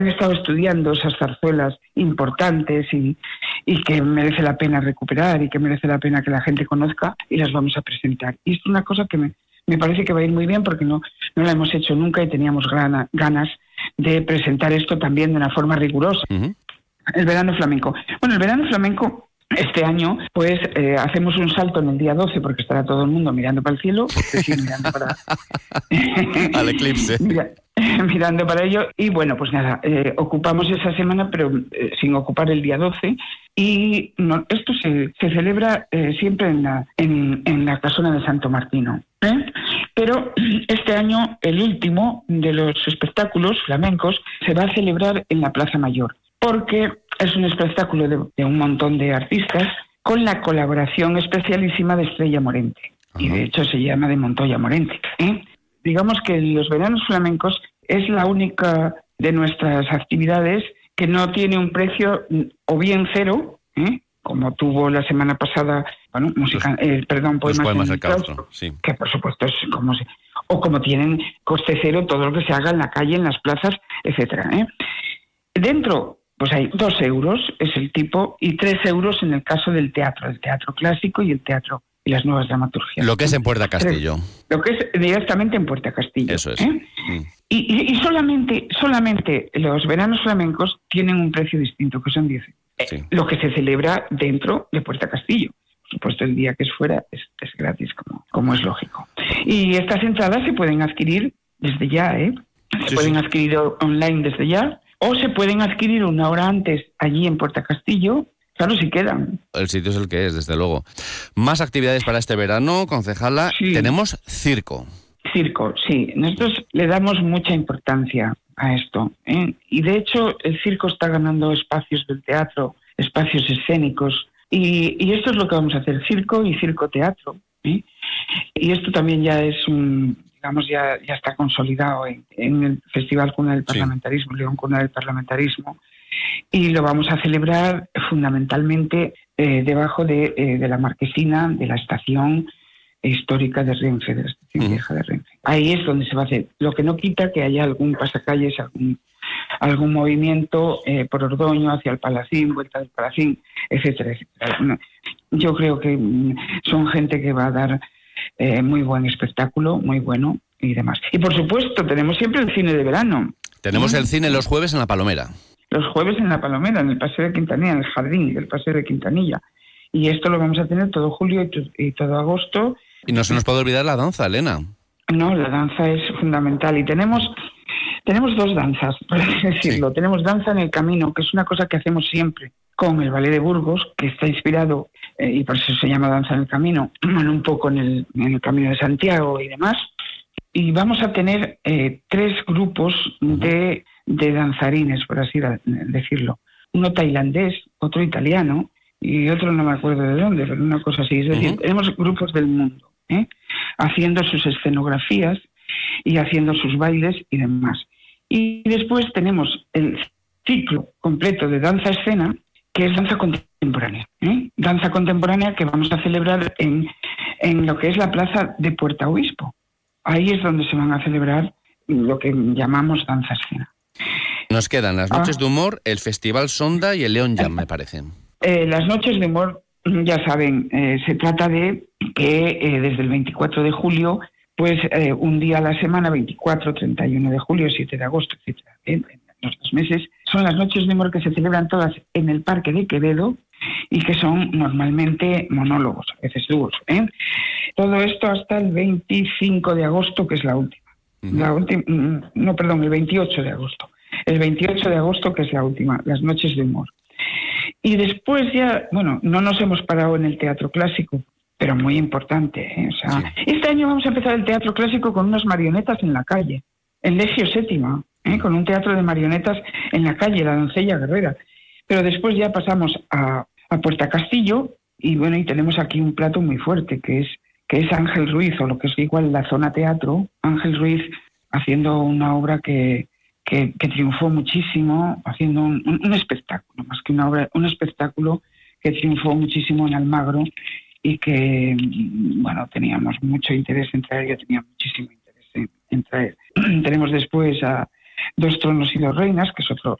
estado estudiando esas zarzuelas importantes y que merece la pena recuperar y que merece la pena que la gente conozca, y las vamos a presentar. Y es una cosa que me parece que va a ir muy bien porque no la hemos hecho nunca y teníamos ganas de presentar esto también de una forma rigurosa. Uh-huh. El verano flamenco. Bueno, el verano flamenco este año, pues hacemos un salto en el día 12 porque estará todo el mundo mirando para el cielo, es decir, mirando para... al eclipse. Mirando para ello. Y bueno, pues nada, ocupamos esa semana, pero sin ocupar el día 12. Y esto se celebra siempre en la casona de Santo Martino. Pero este año, el último de los espectáculos flamencos se va a celebrar en la Plaza Mayor, porque es un espectáculo de un montón de artistas con la colaboración especialísima de Estrella Morente. Uh-huh. Y de hecho se llama de Montoya Morente. Digamos que los veranos flamencos es la única de nuestras actividades que no tiene un precio o bien cero, como tuvo la semana pasada, bueno, poemas del claustro, sí. Que por supuesto es como tienen coste cero todo lo que se haga en la calle, en las plazas, etcétera. Dentro, pues hay 2 euros, es el tipo, y 3 euros en el caso del teatro, el teatro clásico y el teatro y las nuevas dramaturgias. Lo que es en Puerta Castillo. Lo que es directamente en Puerta Castillo. Eso es. Y solamente los veranos flamencos tienen un precio distinto, que son 10 euros. Sí. Lo que se celebra dentro de Puerta Castillo. Por supuesto, el día que es fuera es gratis, como es lógico. Y estas entradas se pueden adquirir desde ya, Se pueden adquirir online desde ya, o se pueden adquirir una hora antes allí en Puerta Castillo. Claro, si quedan. El sitio es el que es, desde luego. Más actividades para este verano, concejala. Sí. Tenemos circo. Circo, sí. Nosotros le damos mucha importancia a esto. Y de hecho, el circo está ganando espacios del teatro, espacios escénicos. Y esto es lo que vamos a hacer, circo y circo-teatro. Y esto también ya es ya está consolidado en el Festival Cuna del Parlamentarismo, León Cuna del Parlamentarismo. Y lo vamos a celebrar fundamentalmente debajo de la marquesina de la estación histórica de Renfe, de la estación vieja de Renfe. Ahí es donde se va a hacer. Lo que no quita que haya algún pasacalles, algún movimiento por Ordoño hacia el Palacín, vuelta del Palacín, etcétera, etcétera. Yo creo que son gente que va a dar muy buen espectáculo, muy bueno y demás. Y por supuesto, tenemos siempre el cine de verano. Tenemos el cine los jueves en La Palomera. Los jueves en La Palomera, en el Paseo de Quintanilla, en el jardín del Paseo de Quintanilla. Y esto lo vamos a tener todo julio y todo agosto. Y no se nos puede olvidar la danza, Elena. No, la danza es fundamental. Y tenemos 2 danzas, por así decirlo. Sí. Tenemos danza en el camino, que es una cosa que hacemos siempre con el Ballet de Burgos, que está inspirado, y por eso se llama danza en el camino, un poco en el Camino de Santiago y demás. Y vamos a tener 3 grupos de danzarines, por así decirlo. Uno tailandés, otro italiano y otro no me acuerdo de dónde, pero una cosa así. Es decir, tenemos grupos del mundo haciendo sus escenografías y haciendo sus bailes y demás. Y después tenemos el ciclo completo de danza-escena, que es danza contemporánea. Danza contemporánea que vamos a celebrar en lo que es la plaza de Puerta Obispo. Ahí es donde se van a celebrar lo que llamamos danza-escena. Nos quedan las noches de humor, el Festival Sonda y el León Jam, me parecen. Las noches de humor, ya saben, se trata de que desde el 24 de julio, pues un día a la semana, 24, 31 de julio, 7 de agosto, etcétera, en los 2 meses, son las noches de humor que se celebran todas en el Parque de Quevedo y que son normalmente monólogos, a veces dúos. Todo esto hasta el 25 de agosto, que es la última. El 28 de agosto. El 28 de agosto, que es la última, las noches de humor. Y después ya, bueno, no nos hemos parado en el teatro clásico, pero muy importante. Este año vamos a empezar el teatro clásico con unas marionetas en la calle, en Legio Séptima, con un teatro de marionetas en la calle, La Doncella Guerrera. Pero después ya pasamos a Puerta Castillo y bueno, y tenemos aquí un plato muy fuerte, que es Ángel Ruiz, o lo que es igual la zona teatro, Ángel Ruiz haciendo una obra que triunfó muchísimo, haciendo un espectáculo, más que una obra, un espectáculo que triunfó muchísimo en Almagro y que, bueno, teníamos mucho interés en traer, yo tenía muchísimo interés en traer. Tenemos después a Dos tronos y dos reinas, que es otro